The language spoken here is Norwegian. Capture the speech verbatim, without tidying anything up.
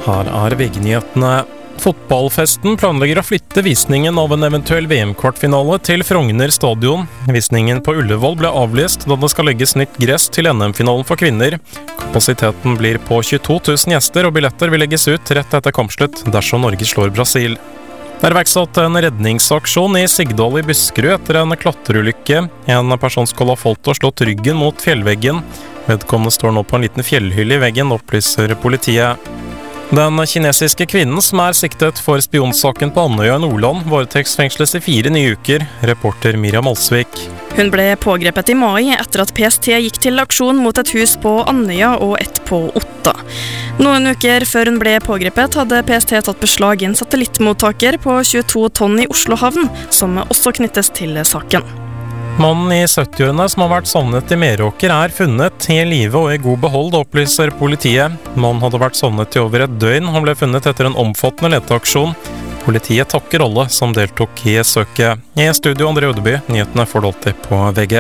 Her er V G-nyhetene. Fotballfesten planlegger å flytte visningen av en eventuell V M-kvartfinale til Frogner stadion. Visningen på Ullevål ble avlyst da det skal legges nytt gress til N M-finalen for kvinner. Kapasiteten blir på tjueto tusen gjester, og billetter vil legges ut rett etter kampslutt dersom Norge slår Brasil. Det er iverksatt en redningsaksjon i Sigdal i Buskerud etter en klatreulykke. En person skal ha falt og slått ryggen mot fjellveggen. Vedkommende står nå på en liten fjellhylle i veggen, opplyser politiet. Den kinesiske kvinnen som er siktet for spionsaken på Andøya i Nordland varetektsfengsles i fire nye uker, reporter Miriam Alsvik. Hun ble pågrepet i mai etter at P S T gikk til aksjon mot et hus på Andøya og et på Otta. Noen uker før hun ble pågrepet hadde P S T tatt beslag i en satellittmottaker på tjueto tonn i Oslo havn, som også knyttes til saken. Mannen i syttiårene som har vært savnet i Meråker er funnet i live og i god behold, opplyser politiet. Mannen hadde vært savnet i over et døgn. Han ble funnet etter en omfattende leteaksjon. Politiet takker alle som deltok i søket. I studio André Ødeby, nyhetene får du alltid på V G.